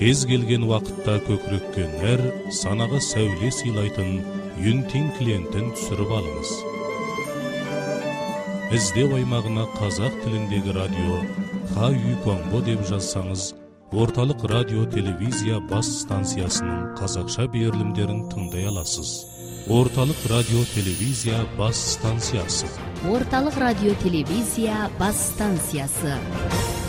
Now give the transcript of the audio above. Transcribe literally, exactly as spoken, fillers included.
Тез келген вақытта көкіреккен әр санаға сәуле сыйлайтын Юнтин клиентін түсіріп алыңыз. Іздеу аймағына қазақ тіліндегі радио Ха-Үй Конго деп жазсаңыз, орталық радио телевизия бас станциясының қазақша берілімдерін тыңдай аласыз. Орталық радио телевизия бас станциясы. Орталық радио телевизия бас станциясы.